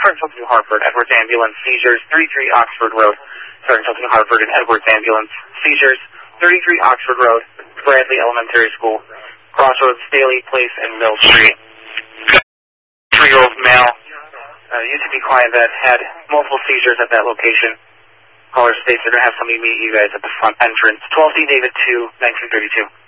Sergeant New Hartford, Edwards Ambulance, seizures, 33 Oxford Road. Sergeant New Hartford and Edwards Ambulance, seizures, 33 Oxford Road, Bradley Elementary School, Crossroads, Staley Place, and Mill Street. 3-year-old male, UCP client that had multiple seizures at that location. Caller states they're going to have somebody meet you guys at the front entrance. 12D David 2, 1932.